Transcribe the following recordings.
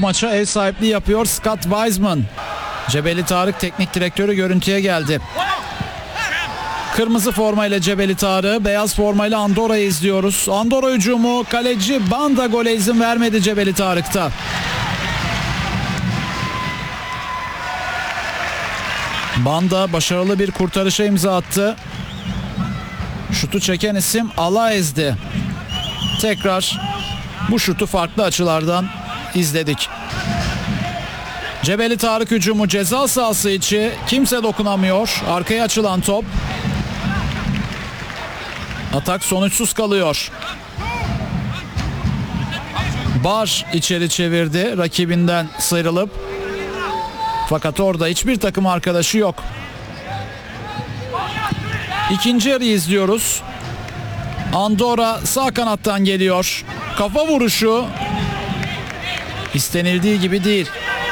maça ev sahipliği yapıyor Scott Wiseman. Cebeli Tarık teknik direktörü görüntüye geldi. Kırmızı formayla Cebeli Tarık'ı, beyaz formayla Andorra'yı izliyoruz. Andorra hücumu, kaleci Banda gole izin vermedi Cebeli Tarık'ta. Banda başarılı bir kurtarışa imza attı. Şutu çeken isim Alaez'di. Tekrar bu şutu farklı açılardan izledik. Cebeli Tarık hücumu, ceza sahası içi, kimse dokunamıyor. Arkaya açılan top. Atak sonuçsuz kalıyor. Bar içeri çevirdi rakibinden sıyrılıp. Fakat orada hiçbir takım arkadaşı yok. İkinci yarıyı izliyoruz. Andorra sağ kanattan geliyor. Kafa vuruşu istenildiği gibi değil.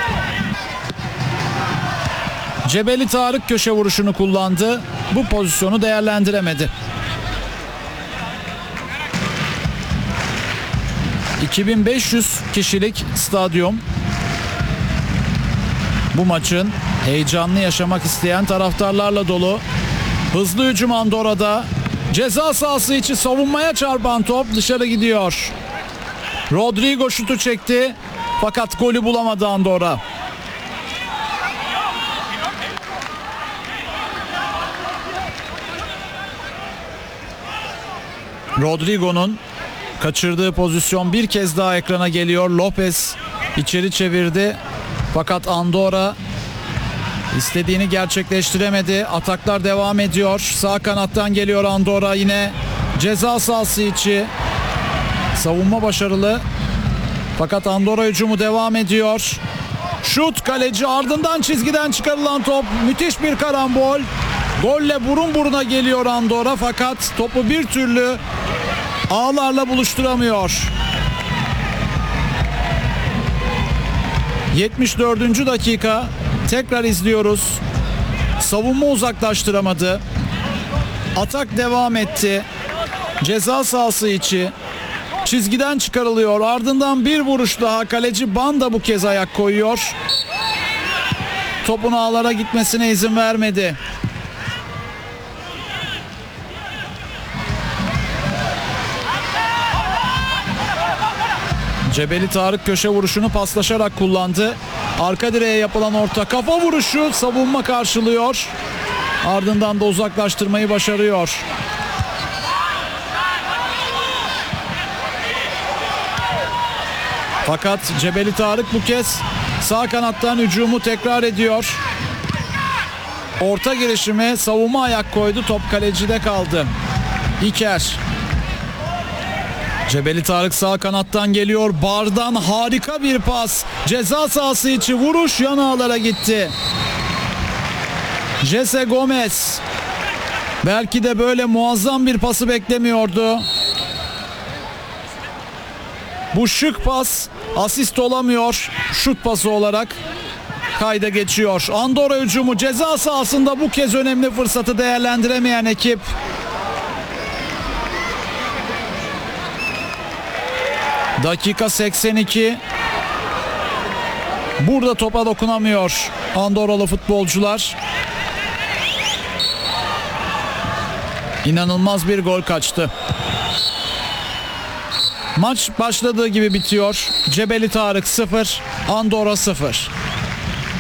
Cebeli Tarık köşe vuruşunu kullandı. Bu pozisyonu değerlendiremedi. 2500 kişilik stadyum. Bu maçın heyecanlı yaşamak isteyen taraftarlarla dolu. Hızlı hücum Andorra'da. Ceza sahası içi savunmaya çarpan top dışarı gidiyor. Rodrigo şutu çekti. Fakat golü bulamadı Andorra. Rodrigo'nun kaçırdığı pozisyon bir kez daha ekrana geliyor. Lopez içeri çevirdi. Fakat Andorra istediğini gerçekleştiremedi. Ataklar devam ediyor. Sağ kanattan geliyor Andorra, yine ceza sahası içi. Savunma başarılı. Fakat Andorra hücumu devam ediyor. Şut, kaleci ardından çizgiden çıkarılan top. Müthiş bir karambol. Golle burun buruna geliyor Andorra, fakat topu bir türlü ağlarla buluşturamıyor. 74. dakika. Tekrar izliyoruz. Savunma uzaklaştıramadı. Atak devam etti. Ceza sahası içi. Çizgiden çıkarılıyor. Ardından bir vuruş daha. Kaleci Banda bu kez ayak koyuyor. Topun ağlara gitmesine izin vermedi. Cebeli Tarık köşe vuruşunu paslaşarak kullandı. Arka direğe yapılan orta kafa vuruşu, savunma karşılıyor. Ardından da uzaklaştırmayı başarıyor. Fakat Cebeli Tarık bu kez sağ kanattan hücumu tekrar ediyor. Orta girişimi, savunma ayak koydu. Top kalecide kaldı. İker. Cebeli Tarık sağ kanattan geliyor. Bardan harika bir pas. Ceza sahası içi vuruş yan ağlara gitti. Jesse Gomez. Belki de böyle muazzam bir pası beklemiyordu. Bu şık pas asist olamıyor. Şut pası olarak kayda geçiyor. Andorra hücumu, ceza sahasında bu kez önemli fırsatı değerlendiremeyen ekip. Dakika 82. Burada topa dokunamıyor Andorralı futbolcular. İnanılmaz bir gol kaçtı. Maç başladığı gibi bitiyor. Cebeli Tarık 0, Andorra 0.